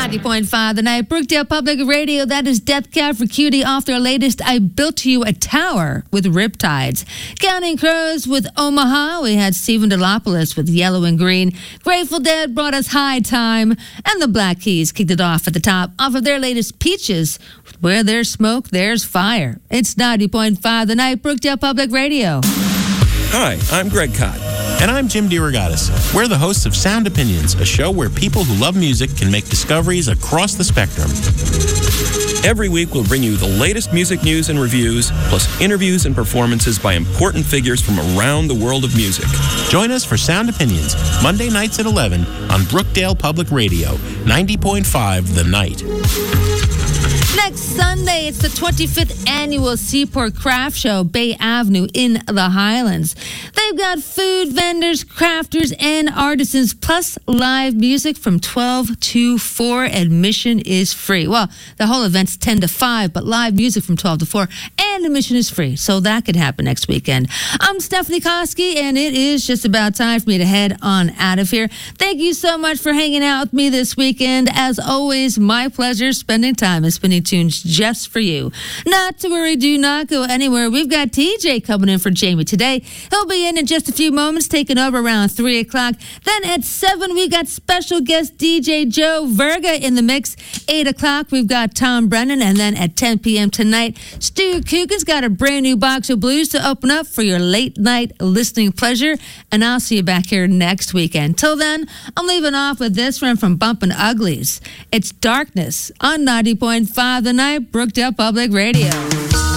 90.5 The Night, Brookdale Public Radio. That is Death Cab for Cutie off their latest I Built You a Tower with Riptides. Counting Crows with Omaha. We had Stephen Delopoulos with Yellow and Green. Grateful Dead brought us High Time. And the Black Keys kicked it off at the top off of their latest Peaches. Where there's smoke, there's fire. It's 90.5 The Night, Brookdale Public Radio. Hi, I'm Greg Cott. And I'm Jim DeRogatis. We're the hosts of Sound Opinions, a show where people who love music can make discoveries across the spectrum. Every week, we'll bring you the latest music news and reviews, plus interviews and performances by important figures from around the world of music. Join us for Sound Opinions, Monday nights at 11 on Brookdale Public Radio, 90.5 The Night. Next Sunday, it's the 25th Annual Seaport Craft Show, Bay Avenue in the Highlands. They've got food vendors, crafters, and artisans, plus live music from 12 to 4. Admission is free. Well, the whole event's 10 to 5, but live music from 12 to 4, and admission is free. So that could happen next weekend. I'm Stephanie Koski, and it is just about time for me to head on out of here. Thank you so much for hanging out with me this weekend. As always, my pleasure spending time and spending tunes just for you. Not to worry, do not go anywhere. We've got TJ coming in for Jamie today. He'll be in just a few moments, taking over around 3 o'clock. Then at 7, we got special guest DJ Joe Verga in the mix. 8 o'clock, we've got Tom Brennan. And then at 10 p.m. tonight, Stu Coogan's got a brand new box of blues to open up for your late night listening pleasure. And I'll see you back here next weekend. Till then, I'm leaving off with this one from Bumpin' Uglies. It's Darkness on 90.5 The Night, Brookdale Public Radio.